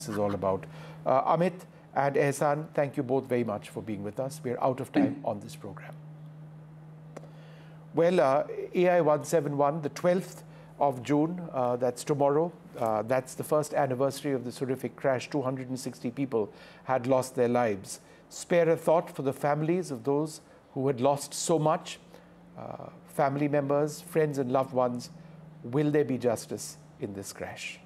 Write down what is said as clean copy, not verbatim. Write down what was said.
is all about. Amit and Ehsan, thank you both very much for being with us. We're out of time on this program. Well, AI 171, the 12th of June, that's tomorrow. That's the first anniversary of this horrific crash. 260 people had lost their lives. Spare a thought for the families of those who had lost so much. Family members, friends and loved ones, will there be justice in this crash?